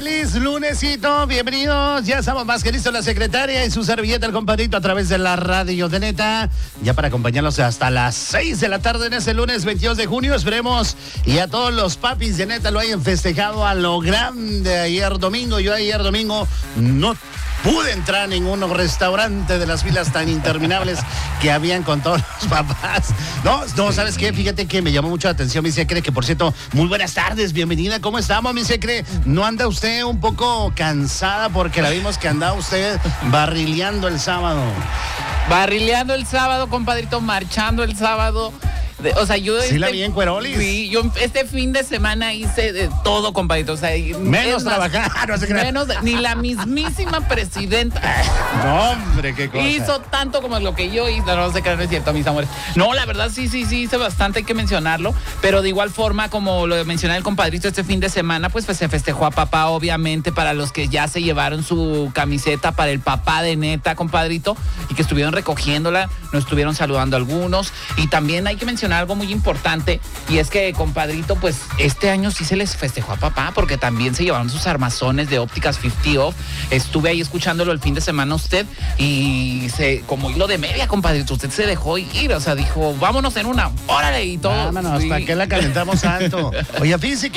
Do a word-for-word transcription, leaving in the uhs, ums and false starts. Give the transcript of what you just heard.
Feliz lunesito, bienvenidos. Ya estamos más que listos, la secretaria y su servilleta, el compadrito, a través de la radio de Neta. Ya para acompañarnos hasta las seis de la tarde en ese lunes veintidós de junio. Esperemos y a todos los papis de Neta lo hayan festejado a lo grande ayer domingo. Yo ayer domingo no pude entrar a ningún restaurante de las filas tan interminables que habían con todos los papás. No, no, ¿sabes qué? Fíjate que me llamó mucho la atención mi secre, que por cierto, muy buenas tardes, bienvenida. ¿Cómo estamos, mi secre? ¿No anda usted un poco cansada? Porque la vimos que andaba usted barrileando el sábado. Barrileando el sábado, compadrito, marchando el sábado. De, o sea, yo... Sí, este, la vi en Cuerolis. Sí, yo este fin de semana hice de todo, compadrito. O sea, menos trabajar, no sé qué. Menos, ni la mismísima presidenta. No, hombre, qué cosa. Hizo tanto como lo que yo hice. No, no sé qué, no es cierto, mis amores. No, la verdad, sí, sí, sí, hice bastante, hay que mencionarlo. Pero de igual forma, como lo mencioné el compadrito este fin de semana, pues, pues se festejó a papá, obviamente, para los que ya se llevaron su camiseta para el papá de Neta, compadrito, y que estuvieron recogiéndola, nos estuvieron saludando algunos. Y también hay que mencionar algo muy importante, y es que, compadrito, pues este año sí se les festejó a papá, porque también se llevaron sus armazones de ópticas cincuenta off. Estuve ahí escuchándolo el fin de semana usted, y se, como hilo de media, compadrito, usted se dejó ir, o sea, dijo, vámonos en una, órale, y todo. Vámonos, sí. ¿Para qué la calentamos tanto? Oye, fíjense que